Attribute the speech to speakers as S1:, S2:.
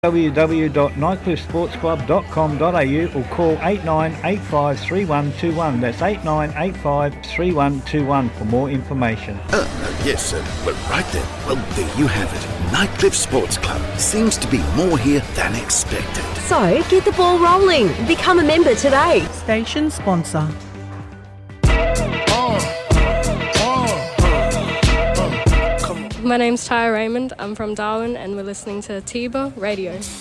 S1: www.nightcliffesportsclub.com.au or call 8985 3121. That's 8985 3121 for more information.
S2: Yes, well, right then. Well, there you have it. Nightcliff Sports Club seems to be more here than expected.
S3: So, get the ball rolling. Become a member today.
S4: Station sponsor.
S5: My name's Tyra Raymond. I'm from Darwin and we're listening to Tiba Radio.